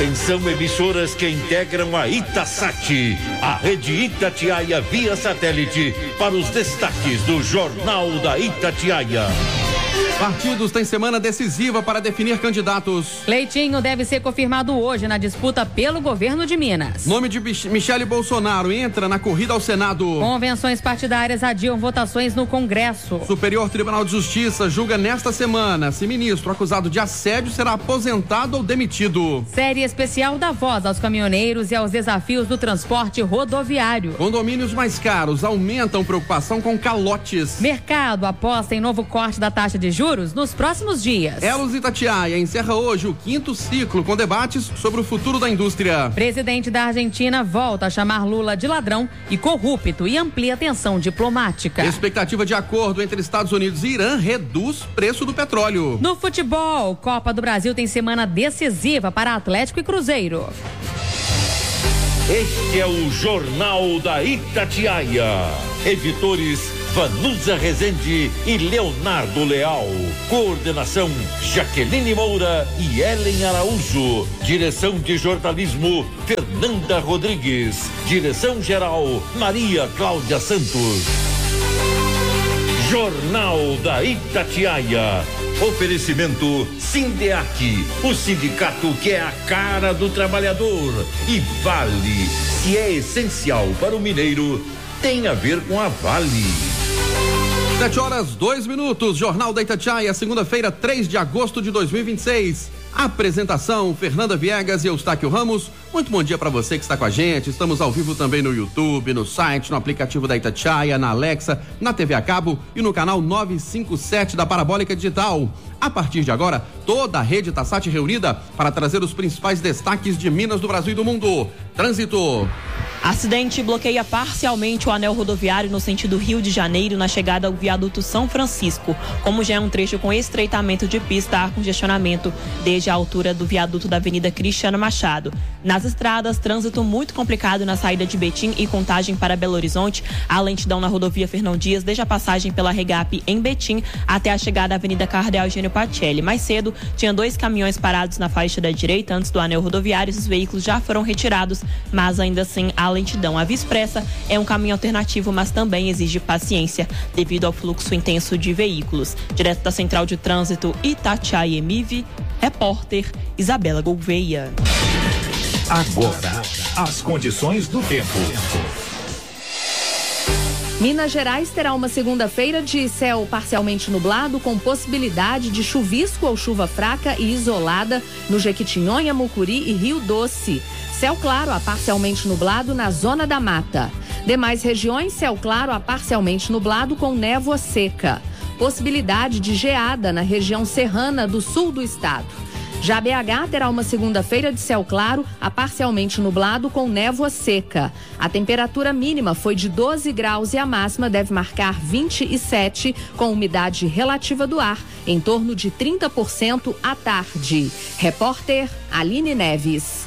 Atenção, emissoras que integram a Itasat, a rede Itatiaia via satélite, para os destaques do Jornal da Itatiaia. Partidos têm semana decisiva para definir candidatos. Leitinho deve ser confirmado hoje na disputa pelo governo de Minas. Nome de Michele Bolsonaro entra na corrida ao Senado. Convenções partidárias adiam votações no Congresso. Superior Tribunal de Justiça julga nesta semana se ministro acusado de assédio será aposentado ou demitido. Série especial dá voz aos caminhoneiros e aos desafios do transporte rodoviário. Condomínios mais caros aumentam preocupação com calotes. Mercado aposta em novo corte da taxa de juros nos próximos dias. Elos Itatiaia encerra hoje o 5º ciclo com debates sobre o futuro da indústria. Presidente da Argentina volta a chamar Lula de ladrão e corrupto e amplia tensão diplomática. Expectativa de acordo entre Estados Unidos e Irã reduz preço do petróleo. No futebol, Copa do Brasil tem semana decisiva para Atlético e Cruzeiro. Este é o Jornal da Itatiaia. Editores Vanusa Rezende e Leonardo Leal. Coordenação Jaqueline Moura e Ellen Araújo. Direção de jornalismo Fernanda Rodrigues. Direção-geral Maria Cláudia Santos. Jornal da Itatiaia. Oferecimento Sindeac, o sindicato que é a cara do trabalhador. E Vale, se é essencial para o mineiro, tem a ver com a Vale. 7h02, Jornal da Itatiaia, segunda-feira, 3 de agosto de 2026. Apresentação, Fernanda Viegas e Eustáquio Ramos. Muito bom dia para você que está com a gente. Estamos ao vivo também no YouTube, no site, no aplicativo da Itatiaia, na Alexa, na TV a cabo e no canal 957 da Parabólica Digital. A partir de agora, toda a rede Itasat reunida para trazer os principais destaques de Minas, do Brasil e do mundo. Trânsito. Acidente bloqueia parcialmente o anel rodoviário no sentido Rio de Janeiro na chegada ao viaduto São Francisco. Como já é um trecho com estreitamento de pista, há congestionamento desde a altura do viaduto da Avenida Cristiano Machado. Nas estradas, trânsito muito complicado na saída de Betim e Contagem para Belo Horizonte. Há lentidão na rodovia Fernão Dias, desde a passagem pela Regap em Betim até a chegada à Avenida Cardeal Eugênio Pacelli. Mais cedo, tinha 2 caminhões parados na faixa da direita antes do anel rodoviário. Esses veículos já foram retirados, mas ainda assim há lentidão. A Via Expressa é um caminho alternativo, mas também exige paciência devido ao fluxo intenso de veículos. Direto da Central de Trânsito Itatiaia Emive, repórter Isabela Gouveia. Agora, as condições do tempo. Minas Gerais terá uma segunda-feira de céu parcialmente nublado, com possibilidade de chuvisco ou chuva fraca e isolada no Jequitinhonha, Mucuri e Rio Doce. Céu claro a parcialmente nublado na zona da mata. Demais regiões, céu claro a parcialmente nublado com névoa seca. Possibilidade de geada na região serrana do sul do estado. Já BH terá uma segunda-feira de céu claro a parcialmente nublado com névoa seca. A temperatura mínima foi de 12 graus e a máxima deve marcar 27, com umidade relativa do ar em torno de 30% à tarde. Repórter Aline Neves.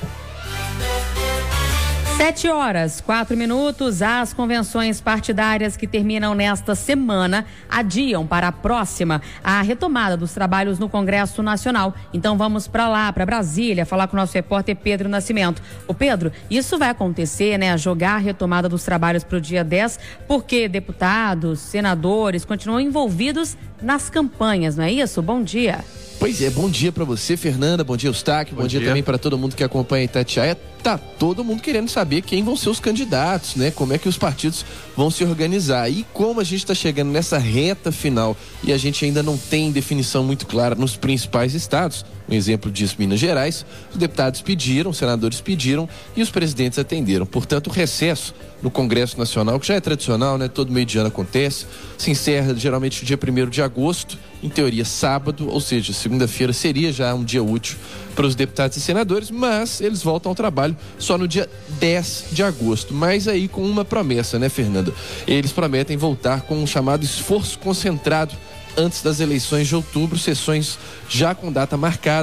7h04. As convenções partidárias que terminam nesta semana adiam para a próxima a retomada dos trabalhos no Congresso Nacional. Então vamos para lá, para Brasília, falar com o nosso repórter Pedro Nascimento. Ô Pedro, isso vai acontecer, né? Jogar a retomada dos trabalhos para o dia 10, porque deputados, senadores continuam envolvidos nas campanhas, não é isso? Bom dia. Pois é, bom dia para você, Fernanda, bom dia, Eustáquio, bom dia também para todo mundo que acompanha a Itatiaia. Tá todo mundo querendo saber quem vão ser os candidatos, né? Como é que os partidos vão se organizar. E como a gente está chegando nessa reta final e a gente ainda não tem definição muito clara nos principais estados, um exemplo disso, Minas Gerais, os deputados pediram, os senadores pediram e os presidentes atenderam. Portanto, o recesso no Congresso Nacional, que já é tradicional, né? Todo meio de ano acontece, se encerra geralmente no dia 1º de agosto, em teoria sábado, ou seja, segunda-feira seria já um dia útil para os deputados e senadores, mas eles voltam ao trabalho só no dia 10 de agosto, mas aí com uma promessa, né, Fernanda? Eles prometem voltar com um chamado esforço concentrado antes das eleições de outubro, sessões já com data marcada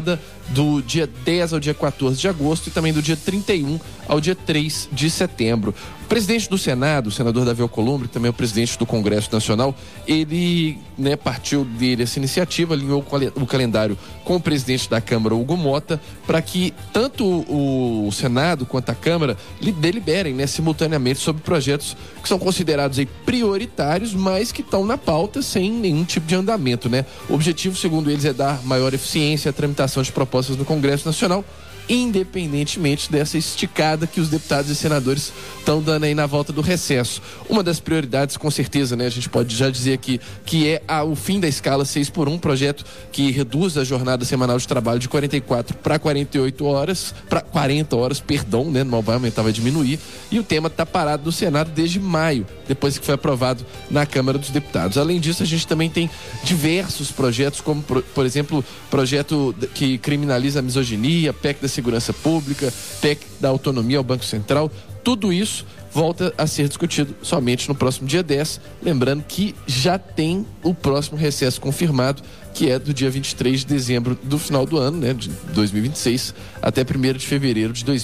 do dia 10 ao dia 14 de agosto e também do dia 31 ao dia 3 de setembro. O presidente do Senado, o senador Davi Alcolumbre, que também é o presidente do Congresso Nacional, ele partiu dele essa iniciativa, alinhou o calendário com o presidente da Câmara, Hugo Mota, para que tanto o Senado quanto a Câmara deliberem simultaneamente sobre projetos que são considerados prioritários, mas que estão na pauta sem nenhum tipo de andamento. O objetivo, segundo eles, é dar maior eficiência à tramitação de propostas no Congresso Nacional, independentemente dessa esticada que os deputados e senadores estão dando aí na volta do recesso. Uma das prioridades, com certeza, a gente pode já dizer aqui, que é o fim da escala 6x1, projeto que reduz a jornada semanal de trabalho de 44 para 48 horas, para 40 horas, perdão, não vai aumentar, vai diminuir, e o tema está parado no Senado desde maio, depois que foi aprovado na Câmara dos Deputados. Além disso, a gente também tem diversos projetos, como, por exemplo, projeto que criminaliza a misoginia, PEC da Segurança Pública, PEC da autonomia ao Banco Central. Tudo isso volta a ser discutido somente no próximo dia 10. Lembrando que já tem o próximo recesso confirmado, que é do dia 23 de dezembro do final do ano, de 2026, até 1º de fevereiro de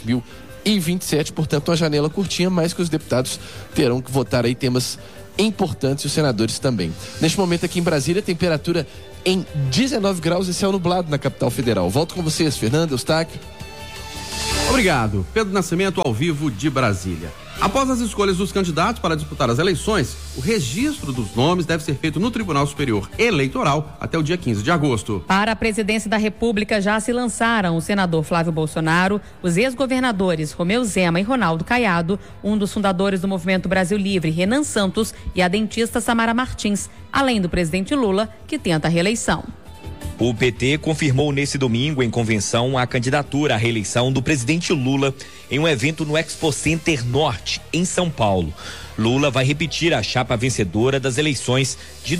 2027. Portanto, uma janela curtinha, mas que os deputados terão que votar aí temas importantes, e os senadores também. Neste momento aqui em Brasília, temperatura em 19 graus e céu nublado na capital federal. Volto com vocês, Fernando, Eustáquio. Obrigado. Pedro Nascimento, ao vivo de Brasília. Após as escolhas dos candidatos para disputar as eleições, o registro dos nomes deve ser feito no Tribunal Superior Eleitoral até o dia 15 de agosto. Para a presidência da República já se lançaram o senador Flávio Bolsonaro, os ex-governadores Romeu Zema e Ronaldo Caiado, um dos fundadores do Movimento Brasil Livre, Renan Santos, e a dentista Samara Martins, além do presidente Lula, que tenta a reeleição. O PT confirmou nesse domingo em convenção a candidatura à reeleição do presidente Lula em um evento no Expo Center Norte, em São Paulo. Lula vai repetir a chapa vencedora das eleições de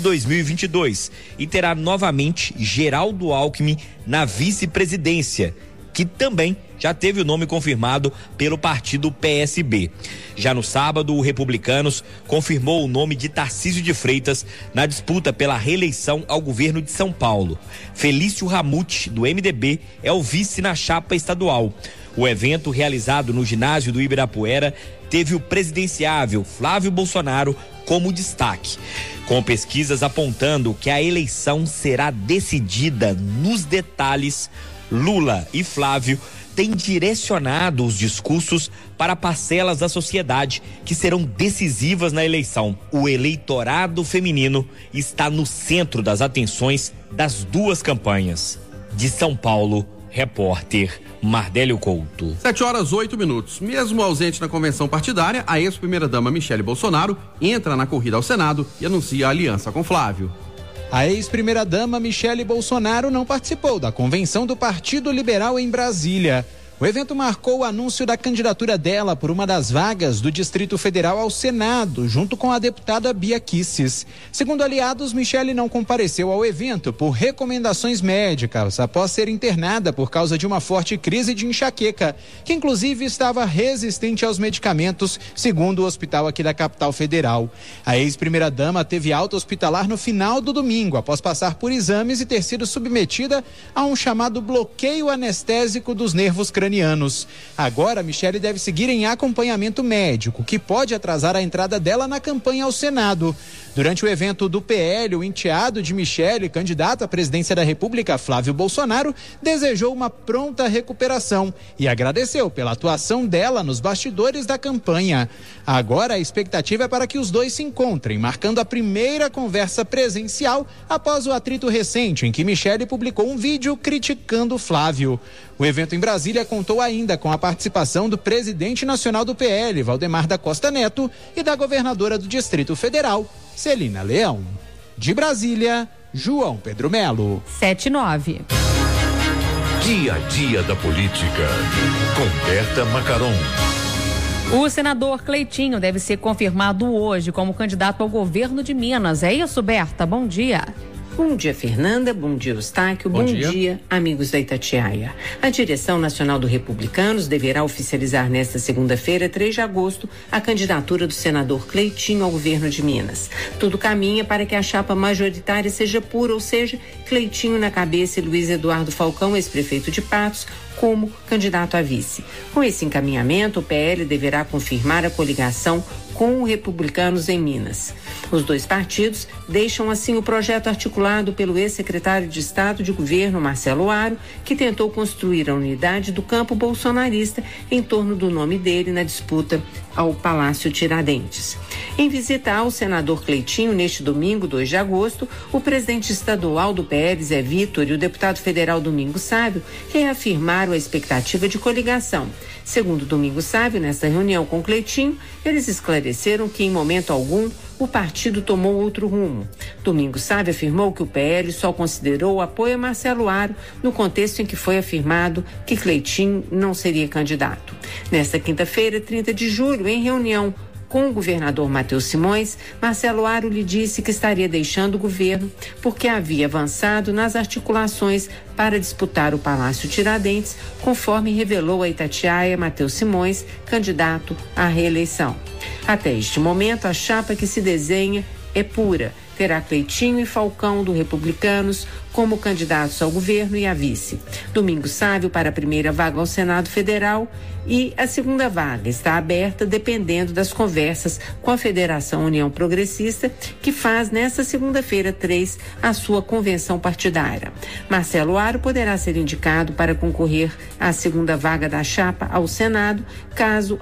2022 e terá novamente Geraldo Alckmin na vice-presidência, que também já teve o nome confirmado pelo partido PSB. Já no sábado, o Republicanos confirmou o nome de Tarcísio de Freitas na disputa pela reeleição ao governo de São Paulo. Felício Ramute, do MDB, é o vice na chapa estadual. O evento, realizado no ginásio do Ibirapuera, teve o presidenciável Flávio Bolsonaro como destaque, com pesquisas apontando que a eleição será decidida nos detalhes. Lula e Flávio têm direcionado os discursos para parcelas da sociedade que serão decisivas na eleição. O eleitorado feminino está no centro das atenções das duas campanhas. De São Paulo, repórter Mardélio Couto. 7h08. Mesmo ausente na convenção partidária, a ex-primeira-dama Michele Bolsonaro entra na corrida ao Senado e anuncia a aliança com Flávio. A ex-primeira-dama Michele Bolsonaro não participou da convenção do Partido Liberal em Brasília. O evento marcou o anúncio da candidatura dela por uma das vagas do Distrito Federal ao Senado, junto com a deputada Bia Kicis. Segundo aliados, Michele não compareceu ao evento por recomendações médicas, após ser internada por causa de uma forte crise de enxaqueca, que inclusive estava resistente aos medicamentos, segundo o hospital aqui da capital federal. A ex-primeira-dama teve alta hospitalar no final do domingo, após passar por exames e ter sido submetida a um chamado bloqueio anestésico dos nervos cranianos. Agora, Michele deve seguir em acompanhamento médico, que pode atrasar a entrada dela na campanha ao Senado. Durante o evento do PL, o enteado de Michele, candidato à presidência da República, Flávio Bolsonaro, desejou uma pronta recuperação e agradeceu pela atuação dela nos bastidores da campanha. Agora, a expectativa é para que os dois se encontrem, marcando a primeira conversa presencial após o atrito recente em que Michele publicou um vídeo criticando Flávio. O evento em Brasília contou ainda com a participação do presidente nacional do PL, Valdemar da Costa Neto, e da governadora do Distrito Federal, Celina Leão. De Brasília, João Pedro Melo. 7:09. Dia a dia da política, com Berta Macaron. O senador Cleitinho deve ser confirmado hoje como candidato ao governo de Minas. É isso, Berta? Bom dia. Bom dia, Fernanda. Bom dia, Eustáquio. Bom dia, amigos da Itatiaia. A direção nacional do Republicanos deverá oficializar nesta segunda-feira, 3 de agosto, a candidatura do senador Cleitinho ao governo de Minas. Tudo caminha para que a chapa majoritária seja pura, ou seja, Cleitinho na cabeça e Luiz Eduardo Falcão, ex-prefeito de Patos, como candidato a vice. Com esse encaminhamento, o PL deverá confirmar a coligação com os Republicanos em Minas. Os dois partidos deixam assim o projeto articulado pelo ex-secretário de Estado de Governo, Marcelo Aro, que tentou construir a unidade do campo bolsonarista em torno do nome dele na disputa ao Palácio Tiradentes. Em visita ao senador Cleitinho neste domingo, 2 de agosto, o presidente estadual do PL, Zé Vitor, e o deputado federal Domingos Sávio reafirmaram a expectativa de coligação. Segundo Domingos Sávio, nesta reunião com Cleitinho, eles esclareceram que em momento algum o partido tomou outro rumo. Domingos Sávio afirmou que o PL só considerou o apoio a Marcelo Aro no contexto em que foi afirmado que Cleitinho não seria candidato. Nesta quinta-feira, 30 de julho, em reunião com o governador Matheus Simões, Marcelo Aro lhe disse que estaria deixando o governo porque havia avançado nas articulações para disputar o Palácio Tiradentes, conforme revelou a Itatiaia Matheus Simões, candidato à reeleição. Até este momento, a chapa que se desenha é pura. Terá Cleitinho e Falcão, do Republicanos, como candidatos ao governo e a vice. Domingos Sávio para a primeira vaga ao Senado Federal e a segunda vaga está aberta dependendo das conversas com a Federação União Progressista, que faz nesta segunda-feira 3 a sua convenção partidária. Marcelo Aro poderá ser indicado para concorrer à segunda vaga da chapa ao Senado, caso